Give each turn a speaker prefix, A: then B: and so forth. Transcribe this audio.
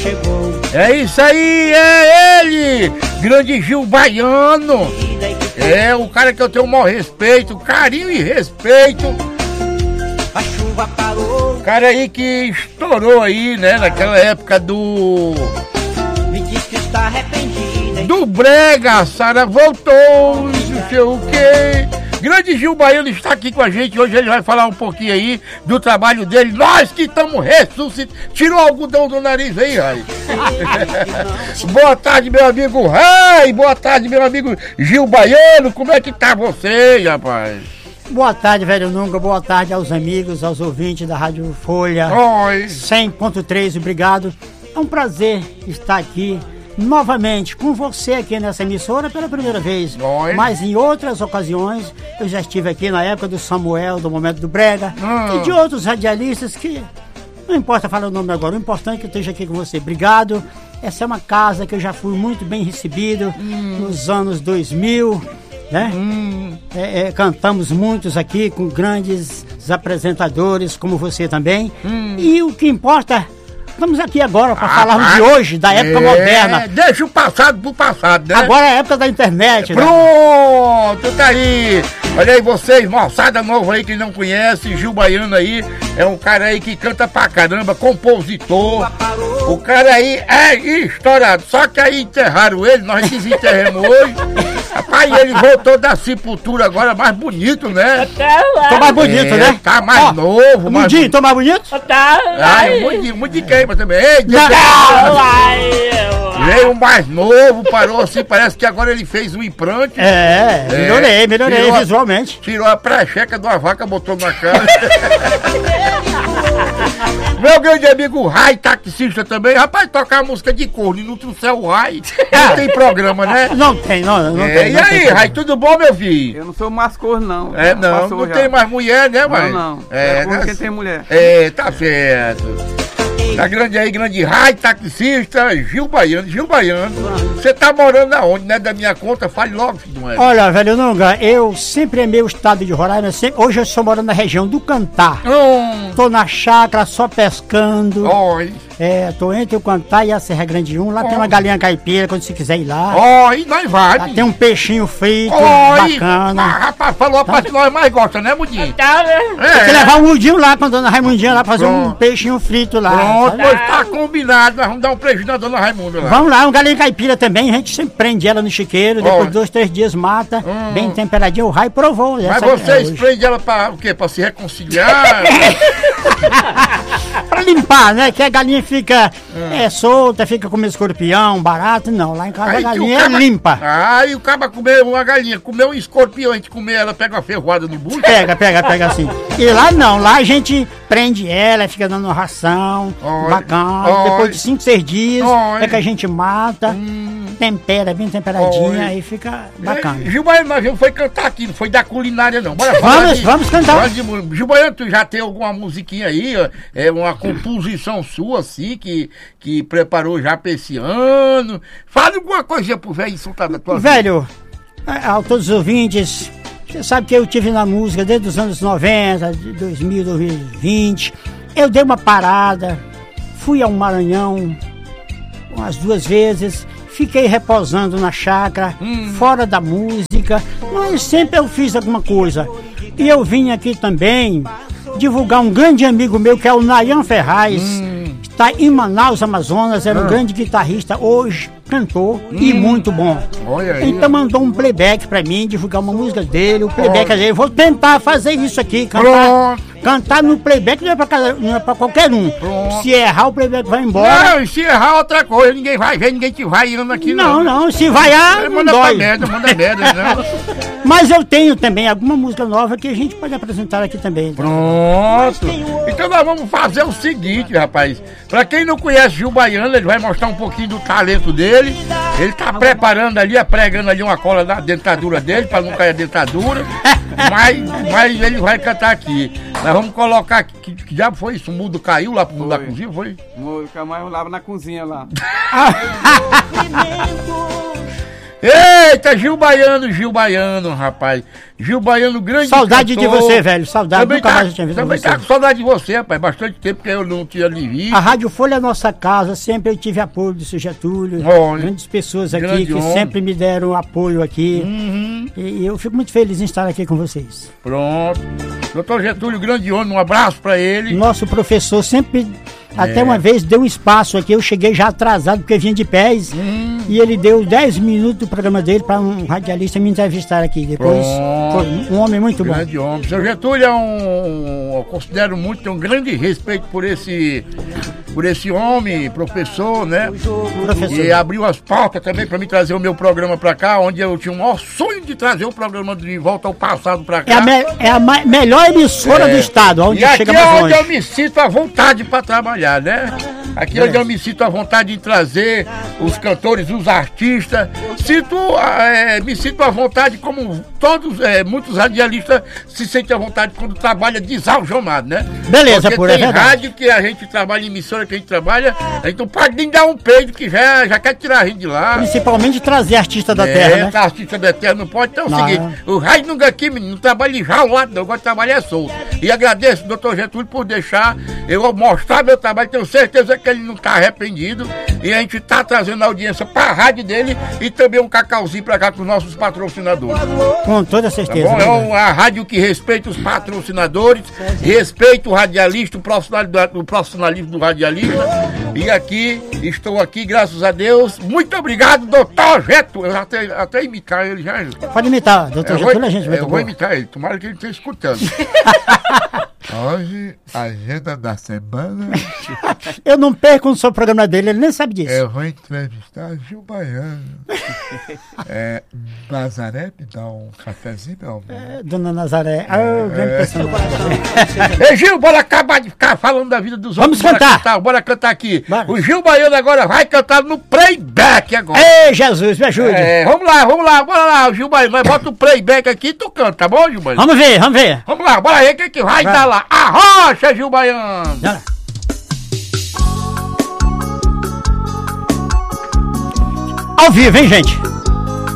A: chegou.
B: É isso aí, é ele! Grande Gil Baiano! É o cara que eu tenho o maior respeito, carinho e respeito.
A: A chuva parou.
B: Cara aí que estourou aí, né, naquela época do...
A: Me diz que está arrependida.
B: Do Brega, a Sara voltou, não sei o quê. Grande Gil Baiano está aqui com a gente. Hoje ele vai falar um pouquinho aí do trabalho dele. Nós que estamos ressuscitando. Tirou o algodão do nariz aí, Rai. Boa tarde, meu amigo Rai. Boa tarde, meu amigo Gil Baiano. Como é que tá você, rapaz?
C: Boa tarde, velho Nunca. Boa tarde aos amigos, aos ouvintes da Rádio Folha.
B: Oi.
C: 100.3, obrigado. É um prazer estar aqui novamente com você aqui nessa emissora pela primeira vez.
B: Oi.
C: Mas em outras ocasiões eu já estive aqui na época do Samuel, do Momento do Brega, e de outros radialistas que não importa falar o nome agora, o importante é que eu esteja aqui com você. Obrigado. Essa é uma casa que eu já fui muito bem recebido nos anos 2000, né? Cantamos muitos aqui com grandes apresentadores como você também. E o que importa, estamos aqui agora para falarmos de hoje, da época moderna.
B: Deixa o passado pro passado, né?
C: Agora é a época da internet, né?
B: Pronto, tá aí. Olha aí vocês, moçada nova aí que não conhece, Gil Baiano aí, é um cara aí que canta pra caramba, compositor. O cara aí é estourado, só que aí enterraram ele, nós desenterramos hoje. Rapaz, ele voltou da sepultura agora mais bonito, né?
C: Tô mais bonito, né?
B: Tá mais novo, mais
C: Mundinho, tô mais bonito?
B: Mundinho queima também. Ei, veio mais novo, parou assim, parece que agora ele fez um implante.
C: Melhorei visualmente.
B: Tirou a precheca de uma vaca, botou na cara. Meu grande amigo Rai, taxista também. Rapaz, tocar a música de corno e não trouxer o Rai, não tem programa, né?
C: Não tem.
B: E aí, Rai, tudo bom, meu filho?
D: Eu não sou mais corno, não.
B: Não tem mais mulher, né, mãe?
D: Não. Quem tem mulher.
B: Tá certo. Tá grande aí, grande Rai, taxista, Gil Baiano. Gil Baiano, você tá morando aonde, né? Da minha conta, fale logo, filho do
C: Olha, velho Nunga, eu sempre amei o estado de Roraima, hoje eu estou morando na região do Cantá. Tô na chácara, só pescando.
B: Oi.
C: Tô entre o Cantá e a Serra Grande 1, lá tem uma galinha caipira, quando você quiser ir lá.
B: Oi, nós vai.
C: Lá tem um peixinho frito, bacana.
B: Rapaz, falou a parte que nós mais gosta, né, Mudinho?
C: Tem que levar um Mudinho lá, com a dona Raimundinha lá, fazer um peixinho frito lá.
B: Pronto, pois tá combinado, nós vamos dar um prejuízo na dona Raimunda lá.
C: Vamos lá, um galinha caipira também, a gente sempre prende ela no chiqueiro, depois de 2, 3 dias mata, bem temperadinho, o Rai provou.
B: Mas vocês prendem ela pra o quê? Pra se reconciliar?
C: Pra limpar, né? Que a galinha fica solta, fica comendo escorpião, barato, não. Lá em casa a galinha é limpa.
B: E o cara comeu uma galinha, comeu um escorpião, a gente comer ela, pega uma ferroada no bucho.
C: Pega assim. E lá não, lá a gente prende ela, fica dando ração, bacana. Depois de 5, 6 dias é que a gente mata, tempera, bem temperadinha, aí fica bacana.
B: Gil Baiano, nós foi cantar aqui, não foi da culinária não. Bora,
C: vamos cantar.
B: Gil Baiano, tu já tem alguma musiquinha aí, uma composição sua assim, que preparou já pra esse ano? Fala alguma coisinha pro velho soltar da tua vida.
C: Velho, a todos os ouvintes, você sabe que eu tive na música desde os anos 90, de 2000, 2020. Eu dei uma parada, fui ao Maranhão umas 2 vezes, fiquei reposando na chácara, fora da música, mas sempre eu fiz alguma coisa. E eu vim aqui também divulgar um grande amigo meu que é o Nayan Ferraz, está em Manaus, Amazonas, era um grande guitarrista, hoje cantor e muito bom. Então mandou um playback pra mim, divulgar uma música dele, o playback dele. Eu vou tentar fazer isso aqui, cantar no playback não é pra qualquer um. Se errar, o playback vai embora.
B: Não, se errar outra coisa, ninguém vai ver, ninguém te vaiando aqui não.
C: Não, se vaiar, não
B: manda
C: dói.
B: Manda merda, não.
C: Mas eu tenho também alguma música nova que a gente pode apresentar aqui também.
B: Pronto. Então nós vamos fazer o seguinte, rapaz. Pra quem não conhece Gil Baiano, ele vai mostrar um pouquinho do talento dele. Ele tá preparando ali, pregando ali uma cola na dentadura dele, pra não cair a dentadura. Mas ele vai cantar aqui. Nós vamos colocar aqui, que diabo foi isso? O mudo caiu lá pro mundo da cozinha, foi?
D: O camarão lava na cozinha lá.
B: Eita, Gil Baiano, rapaz. Gil Baiano, grande
C: Saudade
B: cantor.
C: de você, velho. Saudade,
B: Também
C: nunca mais eu tinha visto
B: também
C: você.
B: tá com saudade de você, rapaz. Bastante tempo que eu não tinha lhe visto.
C: A Rádio Folha é a nossa casa, sempre eu tive apoio do seu Getúlio,
B: Olha,
C: grandes pessoas aqui
B: grande
C: que
B: homem.
C: sempre me deram apoio aqui.
B: Uhum.
C: E eu fico muito feliz em estar aqui com vocês.
B: Pronto. Doutor Getúlio, grande homem, um abraço pra ele.
C: Nosso professor sempre, até
B: É.
C: uma vez, deu um espaço aqui. Eu cheguei já atrasado porque vinha de pés. E ele deu 10 minutos do programa dele para um radialista me entrevistar aqui. Depois,
B: Pronto.
C: foi um homem muito bom.
B: Grande homem. Seu Getúlio eu considero muito, tenho um grande respeito por esse homem, professor, né?
C: Professor.
B: E abriu as portas também para mim trazer o meu programa para cá, onde eu tinha o maior sonho de trazer o programa de Volta ao Passado para cá.
C: É a melhor emissora do estado, onde
B: E aqui
C: chega
B: é
C: mais
B: onde
C: longe.
B: eu me sinto à vontade para trabalhar, né? Aqui é onde eu me sinto à vontade de trazer os cantores, os artistas. Me sinto à vontade, como todos, muitos radialistas se sentem à vontade quando trabalha desalgemado, né?
C: Beleza,
B: porque
C: por
B: tem
C: é verdade.
B: rádio que a gente trabalha, emissora que a gente trabalha, a gente não pode nem dar um peido que já quer tirar a gente de lá.
C: Principalmente trazer artista da terra, né?
B: Artista da terra não pode. Então é o
C: Não.
B: seguinte, o rádio nunca aqui, menino, não trabalha enjaulado, não, eu gosto de trabalhar solto. E agradeço, doutor Getúlio, por deixar eu mostrar meu trabalho, tenho certeza que ele não está arrependido. E a gente está trazendo audiência para a rádio dele e também um cacauzinho para cá com os nossos patrocinadores.
C: Com toda
B: Tá
C: certeza.
B: bom?
C: né?
B: É uma rádio que respeita os patrocinadores, respeita o radialista, o profissionalismo do radialista. E aqui, estou aqui, graças a Deus. Muito obrigado, doutor Getúlio. Eu até imitar ele já.
C: Pode imitar, doutor Getúlio, a gente vai
B: Eu vou imitar ele, tomara que ele esteja escutando. Hoje, a agenda da semana,
C: Eu não perco no seu programa dele, ele nem sabe disso.
B: eu vou entrevistar Gil Baiano. Nazaré, me dá um cafezinho, meu amor.
C: Dona Nazaré, grande personagem.
B: Ei, Gil, bora acabar de ficar falando da vida dos
C: Vamos
B: outros.
C: cantar.
B: Bora cantar aqui.
C: Bora.
B: O Gil Baiano agora vai cantar no playback agora.
C: Ei, Jesus, me ajude.
B: Vamos lá, bora lá, Gil Baiano. Nós bota o playback aqui e tu canta, tá bom, Gil Baiano?
C: Vamos ver.
B: Vamos lá, bora aí, que vai dar lá? Arrocha, Gil Baiano.
C: Vai lá. Ao vivo, hein, gente?